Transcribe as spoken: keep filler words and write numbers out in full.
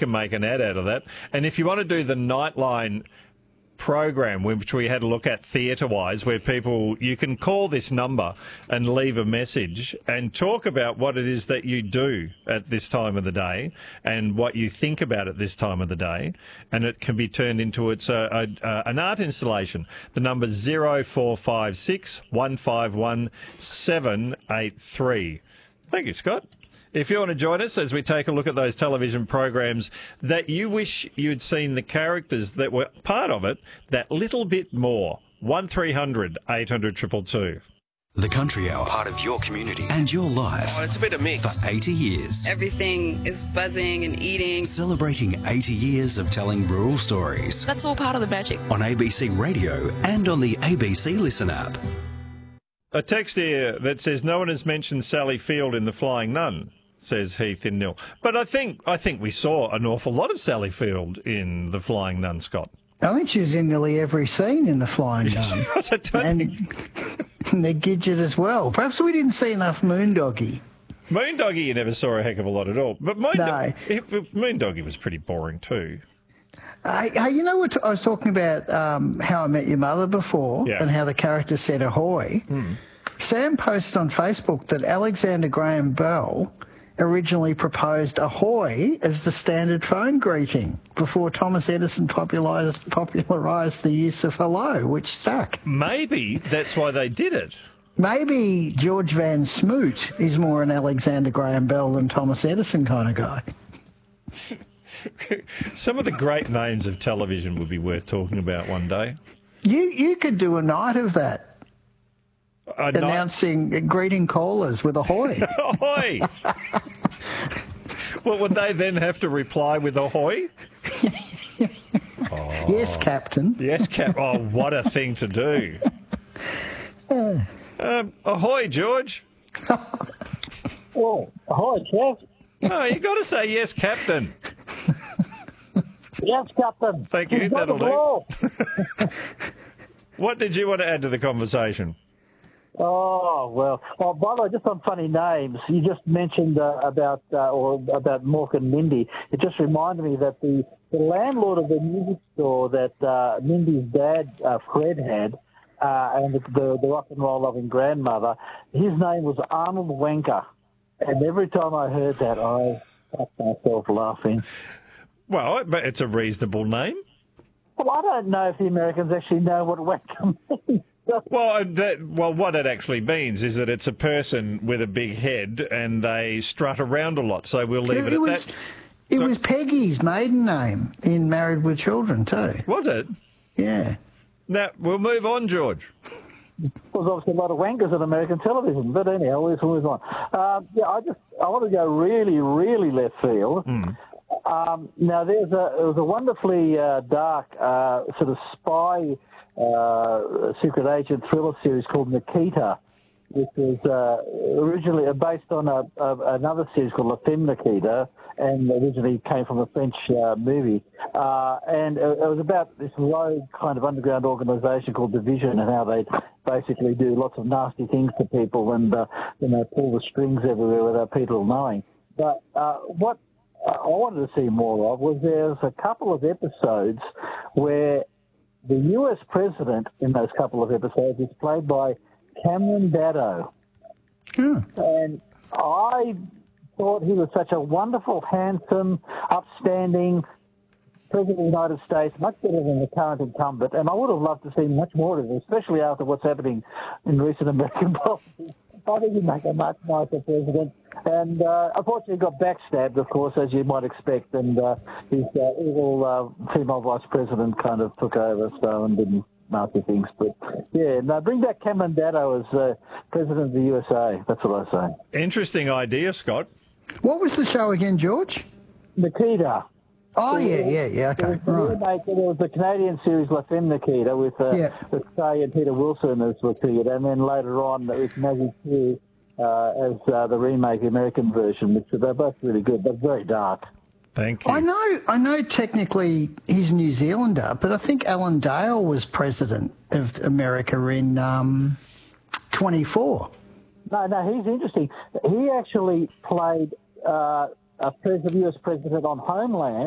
can make an ad out of that. And if you want to do the Nightline program, which we had a look at theatre-wise, where people, you can call this number and leave a message and talk about what it is that you do at this time of the day and what you think about at this time of the day, and it can be turned into its uh, a, uh, an art installation. The number zero four five six, one five one, seven eight three. Thank you, Scott. If you want to join us as we take a look at those television programs that you wish you'd seen the characters that were part of it that little bit more, one three hundred eight hundred two two two. The Country Hour, part of your community and your life. Oh, it's a bit of mix. For eighty years. Everything is buzzing and eating. Celebrating eighty years of telling rural stories. That's all part of the magic. On A B C Radio and on the A B C Listen app. A text here that says no one has mentioned Sally Field in The Flying Nun, says Heath in Nil. But I think I think we saw an awful lot of Sally Field in The Flying Nun, Scott. I think she was in nearly every scene in The Flying Nun. I don't and, think... and the Gidget as well. Perhaps we didn't see enough Moondoggie. Moondoggie you never saw a heck of a lot at all. But Moon no. Moondoggie was pretty boring too. Uh, you know what I was talking about, um, How I Met Your Mother before, yeah. and how the character said ahoy. Hmm. Sam posted on Facebook that Alexander Graham Bell originally proposed ahoy as the standard phone greeting before Thomas Edison popularised, popularised the use of hello, which stuck. Maybe that's why they did it. Maybe George Van Smoot is more an Alexander Graham Bell than Thomas Edison kind of guy. Some of the great names of television would be worth talking about one day. You you could do a night of that. A announcing, night... greeting callers with ahoy. Ahoy! Well, would they then have to reply with ahoy? Oh. Yes, Captain. Yes, Cap. Oh, what a thing to do. um, ahoy, George. Oh, ahoy, Jeff. Oh, you got to say yes, Captain. Yes, Captain. Thank you. That'll do. What did you want to add to the conversation? Oh, well. Oh, by the way, just on funny names, you just mentioned uh, about uh, or about Mork and Mindy. It just reminded me that the, the landlord of the music store that uh, Mindy's dad, uh, Fred, had, uh, and the, the, the rock and roll loving grandmother, his name was Arnold Wanker. And every time I heard that, I fucked myself laughing. Well, but it's a reasonable name. Well, I don't know if the Americans actually know what wanker means. Well, that, well, what it actually means is that it's a person with a big head and they strut around a lot, so we'll leave it, it at was, that. It so, was Peggy's maiden name in Married with Children too. Was it? Yeah. Now, we'll move on, George. There's obviously a lot of wankers on American television, but anyhow, let's move on. Um, yeah, I just I want to go really, really left field. Mm. Um, now, there's a it was a wonderfully uh, dark uh, sort of spy uh, secret agent thriller series called Nikita, which was uh, originally based on a, a, another series called La Femme Nikita, and originally came from a French uh, movie. Uh, and it, it was about this rogue kind of underground organisation called Division, and how they basically do lots of nasty things to people and uh, you know pull the strings everywhere without people knowing. But uh, what I wanted to see more of was there's a couple of episodes where the U S president in those couple of episodes is played by Cameron Daddo. Hmm. And I thought he was such a wonderful, handsome, upstanding President of the United States, much better than the current incumbent, and I would have loved to see much more of it, especially after what's happening in recent American politics. I think he'd make a much nicer president. And uh, unfortunately, he got backstabbed, of course, as you might expect, and uh, his uh, evil uh, female vice president kind of took over, so, and didn't nasty things. But, yeah, no, bring back Cameron Daddo as uh, president of the U S A. That's what I say. Interesting idea, Scott. What was the show again, George? Nikita. Oh, yeah, yeah, yeah, okay. There was, right. there was the Canadian series La Femme Nikita with, uh, yeah. with Faye and Peter Wilson as Nikita, and then later on with Maggie Q uh, as uh, the remake, the American version, which they're both really good, but very dark. Thank you. I know, I know technically he's a New Zealander, but I think Alan Dale was president of America in um, twenty-four. No, no, he's interesting. He actually played uh, a president, U S president on Homeland.